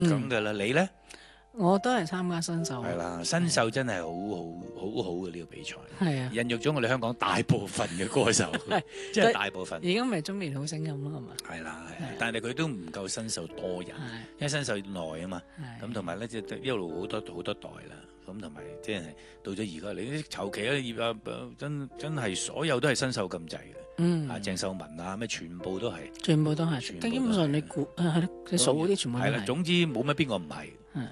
咁嘅啦。你咧？ 我都係參加新秀。 係啦，新秀真係好嘅呢個比賽， 係啊， 孕育咗我哋香港大部分嘅歌手，即係大部分。 而家咪中年好聲音咯，係嘛？ 係啦，但係佢都唔夠新秀多人，因為新秀耐啊嘛。咁同埋咧，即係一路好多代啦。咁同埋即係到咗而家，你啲籌期咧葉啊，真係所有都係新秀咁滯嘅。鄭秀文啊，咩全部都係。全部都係。 基本上你估係咯，你數嗰啲全部都係。 係啦，總之冇乜邊個唔係。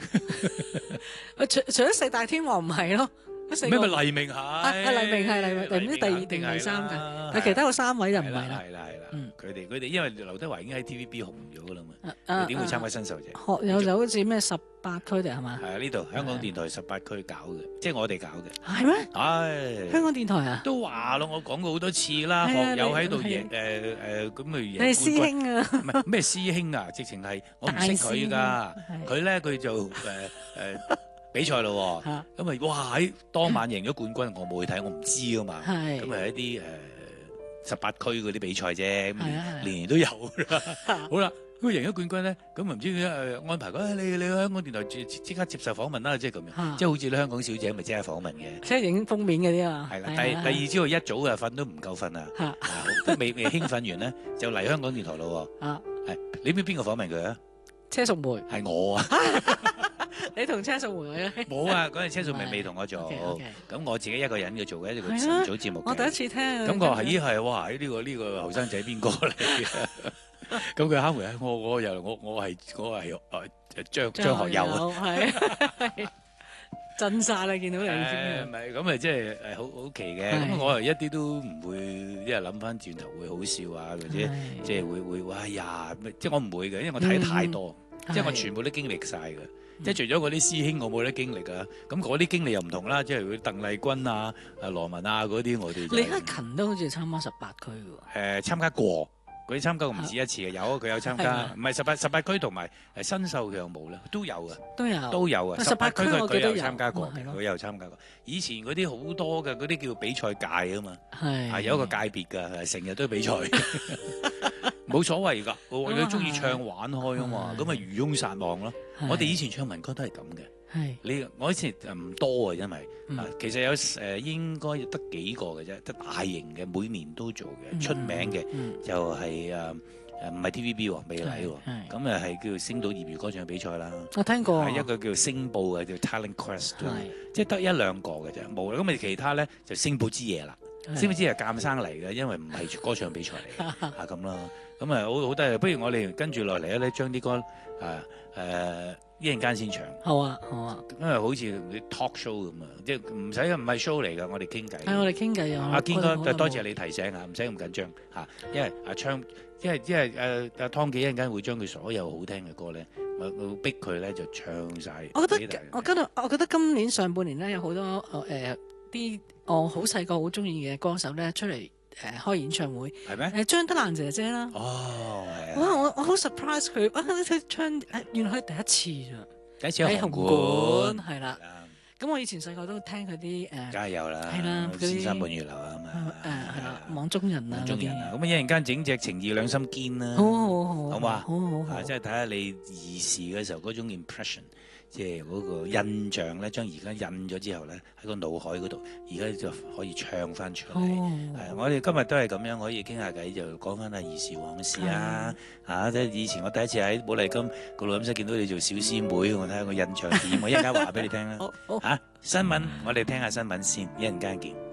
除咗四大天王唔係咯。 咩咪黎明係？ 黎明係，唔知第二定第三㗎。但其他嗰三位就唔係啦。 係啦，佢哋因為劉德華已經喺 TVB 紅咗㗎啦嘛，佢點會參加新秀啫？ 學友就好似咩18區定係嘛？ 係啊，呢度香港電台18區搞嘅，即係我哋搞嘅。 係咩？ 係香港電台啊？ 都話咯，我講過好多次啦，學友喺度贏咁咪贏。 你係師兄啊？ 唔係咩師兄啊？直情係我唔識佢㗎，佢就比賽咯，咁咪哇喺當晚贏咗冠軍，我冇去睇，我唔知㗎嘛。咁係一啲18區嗰啲比賽啫，年年都有啦。好啦，佢贏咗冠軍咧，咁唔知安排佢，你去香港電台即刻接受訪問啦，即係咁樣，即係好似你香港小姐咪即刻訪問嘅， 即係影封面嗰啲啊。 係啦，第二朝一早啊瞓都唔夠瞓啊，都未興奮完咧，就嚟香港電台咯。係你邊個訪問佢啊？ 車淑梅係我啊。 你同車淑梅咧？ 冇啊！嗰陣車淑梅未同我做，咁我自己一個人嘅做嘅一個晨早節目。 我第一次聽。 感覺係哇！呢個後生仔邊個嚟嘅？咁佢敲門，我係張學友啊！ 係震晒啦！見到你先。 唔係咁咪即係好奇嘅。咁我又一啲都唔會，因為諗翻轉頭會好笑啊，或者即係會哎呀！即係我唔會嘅，因為我睇太多，即係我全部都經歷晒嘅。即係除咗嗰啲師兄，我冇得經歷啊！咁嗰啲經歷又唔同啦，即係佢鄧麗君啊、羅文啊嗰啲，我哋李克勤都好似參加18區嘅喎。 參加過，佢參加過唔止一次嘅，有佢有參加，唔係18區同埋新秀佢有冇咧？都有嘅，都有啊！18區佢有參加過，佢有參加過。以前嗰啲好多嘅嗰啲叫比賽界啊嘛，係有一個界別㗎，成日都比賽。冇所謂㗎，我哋中意唱玩開啊嘛，咁咪漁翁撒網咯。我哋以前唱民歌都係咁嘅。我以前唔多啊，因為其實有應該得幾個嘅啫，得大型嘅每年都做嘅，出名嘅就係唔係 TVB 喎，未嚟喎，咁係叫星島業餘歌唱比賽啦。 我聽過。 係一個叫星報嘅叫 Talent Quest，即係得1、2個嘅啫，冇啦。咁咪其他咧就星報之夜啦。星報之夜係鑑生嚟嘅，因為唔係歌唱比賽嚟嘅，咁啦。咁啊，好得，不如我哋跟住落嚟咧，將啲歌一陣間先唱。好啊。因為好似啲 talk show 咁啊，即係唔係 show 嚟㗎，我哋傾偈。係我哋傾偈啊。阿堅哥，多謝你提醒啊，唔使咁緊張嚇，因為因為阿湯記一陣間會將佢所有好聽嘅歌咧，我逼佢咧就唱晒。我覺得今年上半年咧有好多啲我好細個好中意嘅歌手咧出嚟。開演唱會係咩？張德蘭姐姐啦。哦，係啊。哇！我好 surprise 佢，佢唱原來佢第一次咋。第一次喺紅館係啦。咁我以前細個都聽佢啲梗係有啦。係啦，千山滿月樓啊嘛。係啦，網中人啊。網中人啊，咁一陣間整隻情義兩心堅啦。好嘛？好。即係睇下你兒時嘅時候嗰種 impression。即係嗰個印象咧，將而家印咗之後咧，喺個腦海嗰度，而家就可以唱翻出嚟。我哋今日都係咁樣，可以傾下偈，就講翻下兒時往事啊！即係以前我第一次喺寶麗金個錄音室見到你做小師妹，我睇下個印象點，我一陣間話俾你聽啦。新聞我哋聽下新聞先，一陣間見。